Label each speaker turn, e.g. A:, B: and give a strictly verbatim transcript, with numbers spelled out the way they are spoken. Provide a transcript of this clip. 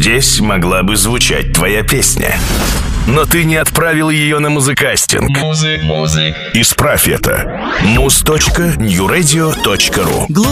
A: Здесь могла бы звучать твоя песня. Но ты не отправил ее на музыкастинг.
B: Музык, музык.
A: Исправь это. муз точка ньюрадио точка ру